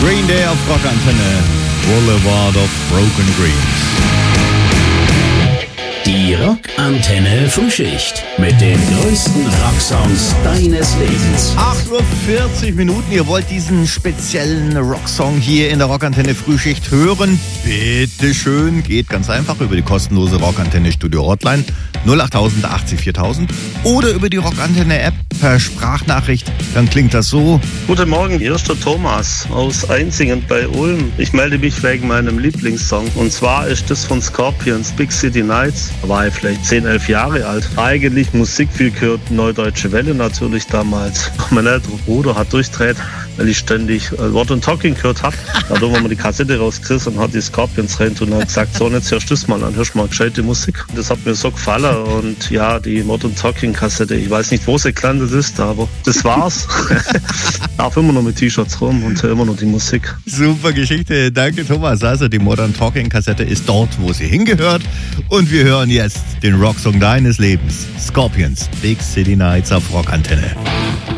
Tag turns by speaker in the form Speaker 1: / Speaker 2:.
Speaker 1: Green Day auf Rockantenne, Boulevard of Broken Dreams.
Speaker 2: Die Rockantenne Frühschicht mit den größten Rocksongs deines Lebens.
Speaker 1: 8:40 Uhr, ihr wollt diesen speziellen Rocksong hier in der Rockantenne Frühschicht hören? Bitte schön, geht ganz einfach über die kostenlose Rockantenne Studio Hotline 08000 80 4000 oder über die Rockantenne App per Sprachnachricht. Dann klingt das so.
Speaker 3: Guten Morgen, hier ist der Thomas aus Einzingen bei Ulm. Ich melde mich wegen meinem Lieblingssong. Und zwar ist das von Scorpions, Big City Nights. Da war ich vielleicht 10, 11 Jahre alt. Eigentlich Musik viel gehört, Neudeutsche Welle natürlich damals. Mein älterer Bruder hat durchdreht, weil ich ständig Modern Talking gehört habe. Da hat irgendwann mal die Kassette rausgerissen und hat die Scorpions rein und hat gesagt, so, jetzt hörst du das mal an, hörst mal gescheite Musik. Das hat mir so gefallen und ja, die Modern Talking Kassette, ich weiß nicht, wo sie gelandet ist, aber das war's. Ich laufe immer noch mit T-Shirts rum und höre immer noch die Musik.
Speaker 1: Super Geschichte, danke Thomas. Also die Modern Talking Kassette ist dort, wo sie hingehört. Und wir hören jetzt den Rocksong deines Lebens. Scorpions, Big City Nights auf Rockantenne.